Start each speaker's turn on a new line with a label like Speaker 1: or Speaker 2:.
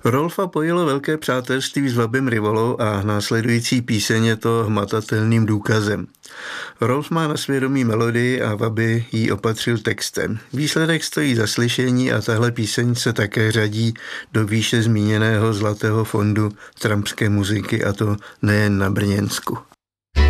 Speaker 1: Rolfa pojilo velké přátelství s Vabim Rivolou a následující píseň je to hmatatelným důkazem. Rolf má na svědomí melodii a Vaby ji opatřil textem. Výsledek stojí za slyšení a tahle píseň se také řadí do výše zmíněného zlatého fondu trampské muziky, a to nejen na Brněnsku.